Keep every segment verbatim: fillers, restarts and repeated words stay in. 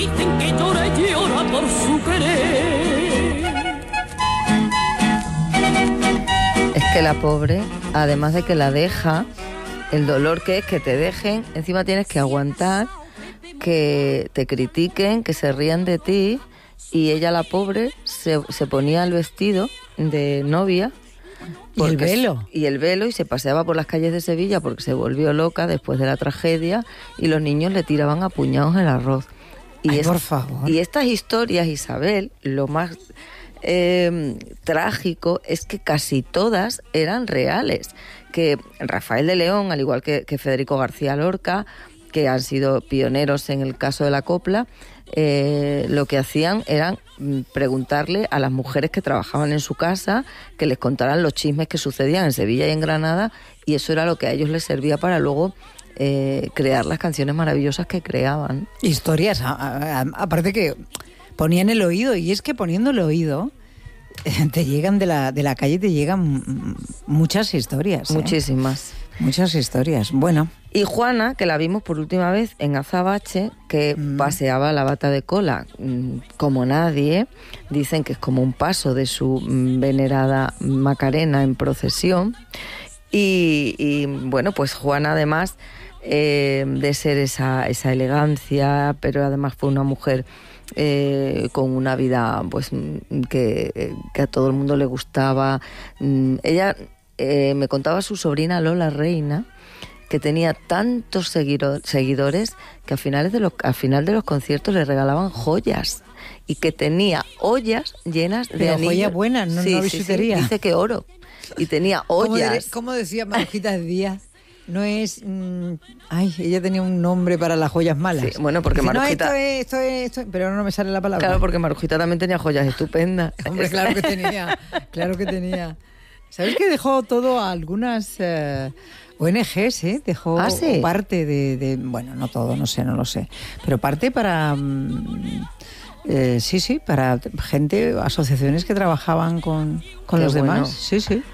dicen que llora y llora por su querer. Es que la pobre, además de que la deja, el dolor que es que te dejen, encima tienes que aguantar que te critiquen, que se rían de ti, y ella, la pobre, se, se ponía el vestido de novia. ¿Y el velo? Y el velo, y se paseaba por las calles de Sevilla porque se volvió loca después de la tragedia, y los niños le tiraban a puñados el arroz. Y Ay, es, por favor. Y estas historias, Isabel, lo más eh, trágico es que casi todas eran reales. Que Rafael de León, al igual que, que Federico García Lorca, que han sido pioneros en el caso de la copla, eh, lo que hacían era preguntarle a las mujeres que trabajaban en su casa que les contaran los chismes que sucedían en Sevilla y en Granada, y eso era lo que a ellos les servía para luego eh, crear las canciones maravillosas que creaban. Historias, a, a, a, aparte que ponían el oído, y es que poniendo el oído te llegan de la, de la calle, te llegan muchas historias. ¿eh? Muchísimas. Muchas historias. Bueno. Y Juana, que la vimos por última vez en Azabache, que mm. paseaba la bata de cola mmm, como nadie. Dicen que es como un paso de su mmm, venerada Macarena en procesión. Y, y bueno, pues Juana, además eh, de ser esa, esa elegancia, pero además fue una mujer eh, con una vida pues que, que a todo el mundo le gustaba. Mm, ella... Eh, me contaba su sobrina Lola Reina, que tenía tantos seguido, seguidores que a finales de los, al final de los conciertos le regalaban joyas, y que tenía ollas llenas de Pero anillos. joyas buenas, no, sí, no sí, bisutería. sí, dice que oro, y tenía ollas. ¿Cómo, ¿Cómo decía Marujita Díaz? No es... Mmm, ay, ella tenía un nombre para las joyas malas. Sí, bueno, porque dice, Marujita... No, esto es, esto es, esto es... Pero no me sale la palabra. Claro, porque Marujita también tenía joyas estupendas. Hombre, claro que tenía, claro que tenía. ¿Sabes que dejó todo a algunas eh, O N Ges, ¿eh? Dejó ¿Ah, sí? parte de, de... Bueno, no todo, no sé, no lo sé. Pero parte para... Mm, eh, sí, sí, para gente, asociaciones que trabajaban con, con los bueno. demás. Sí, sí.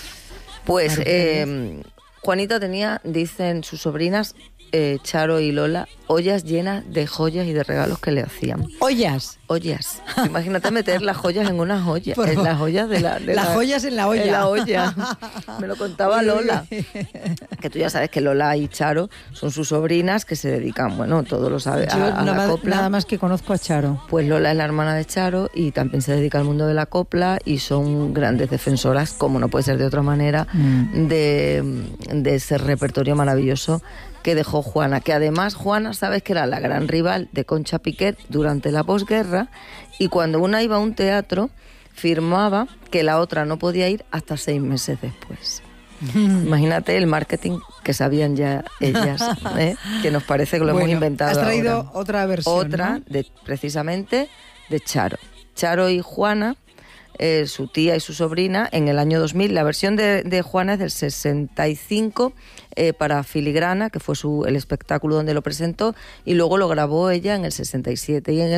Pues eh, Juanita tenía, dicen sus sobrinas, eh, Charo y Lola, ollas llenas de joyas y de regalos que le hacían. ¿Ollas? Ollas. Imagínate meter las joyas en unas ollas. En las ollas de la... De las la, joyas en la olla. En la olla. Me lo contaba Lola. Que tú ya sabes que Lola y Charo son sus sobrinas que se dedican, bueno, todos lo saben, a, a nada, la copla. Nada más que conozco a Charo. Pues Lola es la hermana de Charo y también se dedica al mundo de la copla, y son grandes defensoras, como no puede ser de otra manera, mm. de, de ese repertorio maravilloso que dejó Juana, que además Juana, sabes que era la gran rival de Concha Piquer durante la posguerra, y cuando una iba a un teatro firmaba que la otra no podía ir hasta seis meses después. Mm. Imagínate el marketing que sabían ya ellas, ¿eh? Que nos parece que lo bueno, hemos inventado. Has traído ahora. Otra versión, Otra, ¿no? de, precisamente, de Charo. Charo y Juana, eh, su tía y su sobrina, en el año dos mil. La versión de, de Juana es del sesenta y cinco, eh, para Filigrana, que fue su, el espectáculo donde lo presentó, y luego lo grabó ella en el sesenta y siete. Y en el